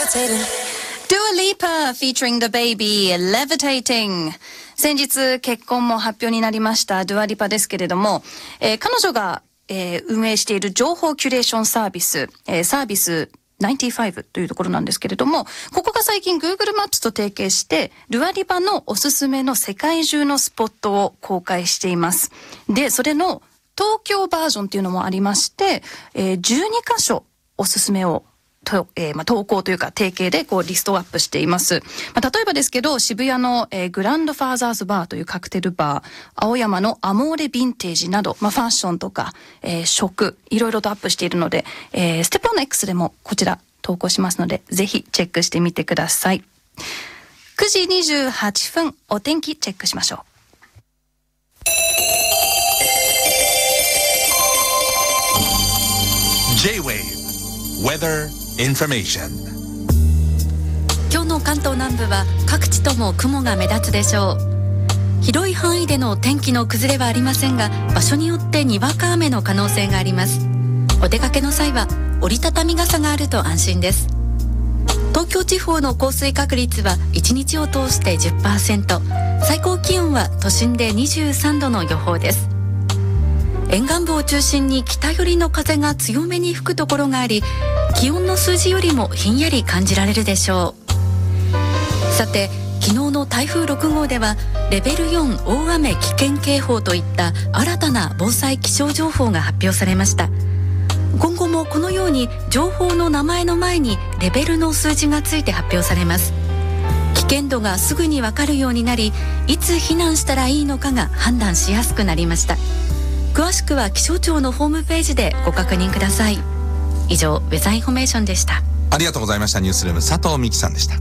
Dua Lipa featuring the baby Levitating。 先日結婚も発表になりましたドゥアリパですけれども、彼女が、運営している情報キュレーションサービス、サービス95というところなんですけれども、ここが最近 Google マップと提携してドゥアリパのおすすめの世界中のスポットを公開しています。で、それの東京バージョンっていうのもありまして、12カ所おすすめを投稿というか提携でこうリストアップしています。例えばですけど、渋谷の、グランドファーザーズバーというカクテルバー、青山のアモーレヴィンテージなど、ファッションとか、食、いろいろとアップしているので、ステップオン X でもこちら投稿しますので、ぜひチェックしてみてください。9時28分、お天気チェックしましょう。 J-Wave Weather Information。 今日の関東南部は各地とも雲が目立つでしょう。広い範囲での天気の崩れはありませんが、場所によってにわか雨の可能性があります。お出かけの際は折りたたみ傘があると安心です。東京地方の降水確率は1日を通して 10%、 最高気温は都心で23度の予報です。沿岸部を中心に北寄りの風が強めに吹くところがあり、気温の数字よりもひんやり感じられるでしょう。さて、昨日の台風6号ではレベル4大雨危険警報といった新たな防災気象情報が発表されました。今後もこのように情報の名前の前にレベルの数字がついて発表されます。危険度がすぐにわかるようになり、いつ避難したらいいのかが判断しやすくなりました。詳しくは気象庁のホームページでご確認ください。以上、ウェザーインフォメーションでした。 ありがとうございました。ニュースルーム佐藤美希さんでした。